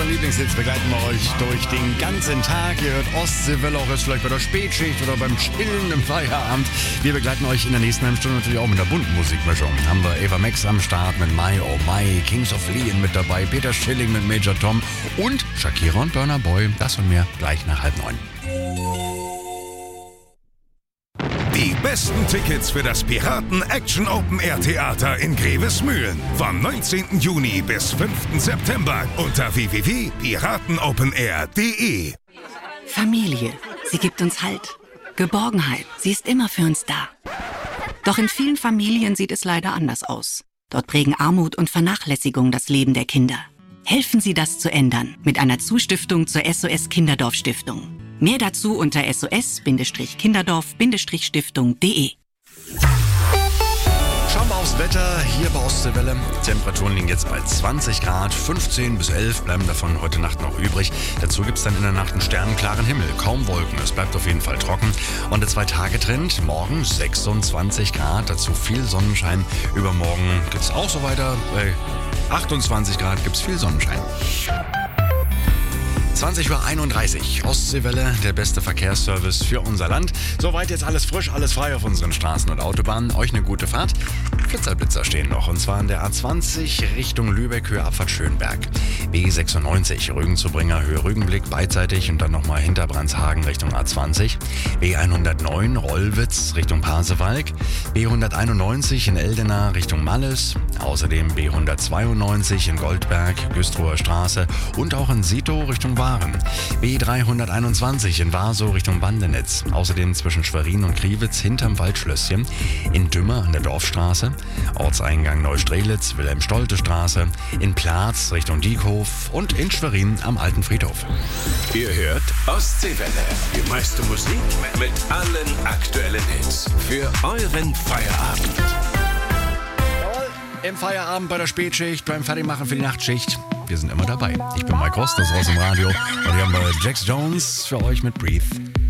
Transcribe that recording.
unseren Lieblingshits begleiten wir euch durch den ganzen Tag. Ihr hört Ostseewelle auch jetzt vielleicht bei der Spätschicht oder beim Chillen im Feierabend. Wir begleiten euch in der nächsten halben Stunde natürlich auch mit einer bunten Musikmischung. Haben wir Ava Max am Start mit My Oh My, Kings of Leon mit dabei, Peter Schilling mit Major Tom und Shakira und Burna Boy. Das und mehr gleich nach 8:30. Die besten Tickets für das Piraten Action Open Air Theater in Grevesmühlen vom 19. Juni bis 5. September unter www.piratenopenair.de. Familie, sie gibt uns Halt. Geborgenheit, sie ist immer für uns da. Doch in vielen Familien sieht es leider anders aus. Dort prägen Armut und Vernachlässigung das Leben der Kinder. Helfen Sie, das zu ändern mit einer Zustiftung zur SOS Kinderdorf Stiftung. Mehr dazu unter sos-kinderdorf-stiftung.de. Schauen wir aufs Wetter hier bei Ostseewelle. Temperaturen liegen jetzt bei 20 Grad, 15 bis 11 bleiben davon heute Nacht noch übrig. Dazu gibt es dann in der Nacht einen sternenklaren Himmel, kaum Wolken. Es bleibt auf jeden Fall trocken. Und der 2-Tage-Trend, morgen 26 Grad, dazu viel Sonnenschein. Übermorgen geht es auch so weiter. Bei 28 Grad gibt es viel Sonnenschein. 20:31 Uhr, Ostseewelle, der beste Verkehrsservice für unser Land. Soweit jetzt alles frisch, alles frei auf unseren Straßen und Autobahnen. Euch eine gute Fahrt. Blitzer stehen noch, und zwar an der A20 Richtung Lübeck, Höhe Abfahrt Schönberg. B96 Rügen-Zubringer, Höhe Rügenblick, beidseitig und dann nochmal hinter Brandshagen Richtung A20. B109 Rollwitz Richtung Pasewalk. B191 in Eldena Richtung Malles. Außerdem B192 in Goldberg, Güstrower Straße und auch in Sito Richtung Waren. B321 in Warsow Richtung Bandenitz. Außerdem zwischen Schwerin und Kriwitz hinterm Waldschlösschen. In Dümmer an der Dorfstraße. Ortseingang Neustrelitz, Wilhelm-Stolte-Straße. In Platz Richtung Diekhof und in Schwerin am Alten Friedhof. Ihr hört Ostseewelle. Die meiste Musik mit allen aktuellen Hits. Für euren Feierabend. Jawohl, im Feierabend bei der Spätschicht, beim Fertigmachen für die Nachtschicht. Wir sind immer dabei. Ich bin Mike Ross, das ist aus dem Radio. Und hier haben wir Jax Jones für euch mit Breathe.